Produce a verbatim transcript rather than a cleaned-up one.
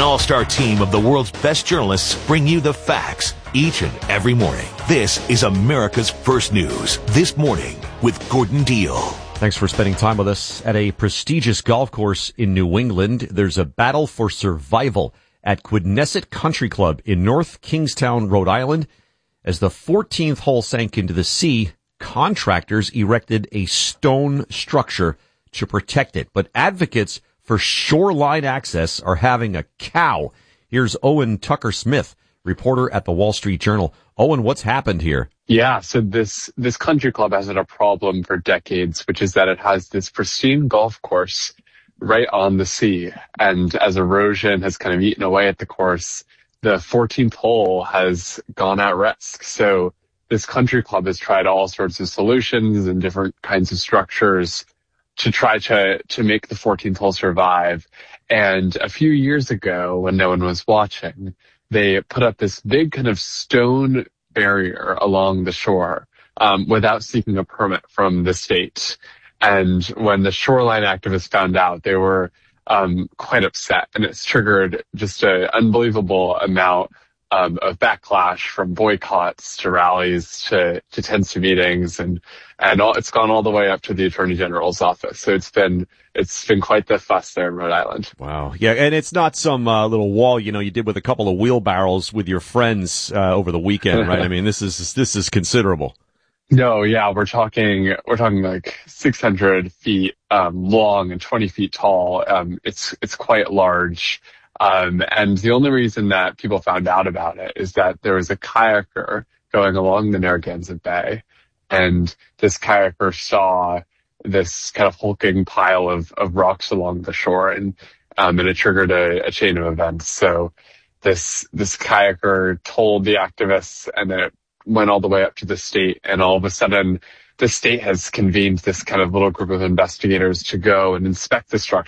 all-star team of the world's best journalists bring you the facts each and every morning. This is America's First News This Morning with Gordon Deal. Thanks for spending time with us. At a prestigious golf course in New England, there's a battle for survival at Quidnesset Country Club in North Kingstown, Rhode Island. As the fourteenth hole sank into the sea, contractors erected a stone structure to protect it. But advocates for shoreline access are having a cow. Here's Owen Tucker-Smith, reporter at the Wall Street Journal. Owen, what's happened here? Yeah, so this this country club has had a problem for decades, which is that it has this pristine golf course right on the sea. And as erosion has kind of eaten away at the course, the fourteenth hole has gone at risk. So this country club has tried all sorts of solutions and different kinds of structures to try to, to make the fourteenth hole survive. And a few years ago, when no one was watching, they put up this big kind of stone barrier along the shore, um, without seeking a permit from the state. And when the shoreline activists found out, they were, um, quite upset. And it's triggered just an unbelievable amount Um, of backlash, from boycotts to rallies to, to tense meetings, and and all, it's gone all the way up to the Attorney General's office. So it's been it's been quite the fuss there in Rhode Island. Wow, yeah, and it's not some uh, little wall, you know, you did with a couple of wheelbarrows with your friends uh, over the weekend, right? I mean, this is this is considerable. No, yeah, we're talking we're talking like six hundred feet um, long and twenty feet tall. Um, it's it's quite large. Um, and the only reason that people found out about it is that there was a kayaker going along the Narragansett Bay, and this kayaker saw this kind of hulking pile of, of rocks along the shore, and, um, and it triggered a, a chain of events. So this, this kayaker told the activists, and it went all the way up to the state, and all of a sudden the state has convened this kind of little group of investigators to go and inspect the structure